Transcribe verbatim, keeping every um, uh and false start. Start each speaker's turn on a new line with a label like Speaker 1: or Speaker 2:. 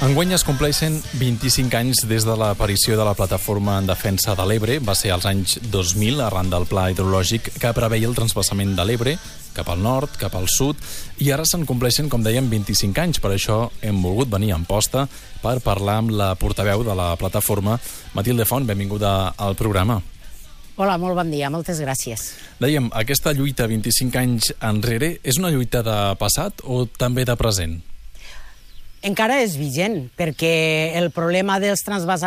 Speaker 1: Enguany es compleixen vint-i-cinc anys des de l'aparició de la Plataforma en Defensa de l'Ebre. Va ser als anys dos mil, arran del pla hidrològic que preveia el transvasament de l'Ebre cap al nord, cap al sud, i ara se'n compleixen, com dèiem, vint-i-cinc anys. Per això hem volgut venir a Amposta per parlar amb la portaveu de la plataforma, Matilde Font. Benvinguda al programa.
Speaker 2: Hola, molt bon dia, moltes gràcies.
Speaker 1: Dèiem, aquesta lluita vint-i-cinc anys enrere és una lluita de passat o també de present?
Speaker 2: Encara és vigent, perquè el problema dels transvasaments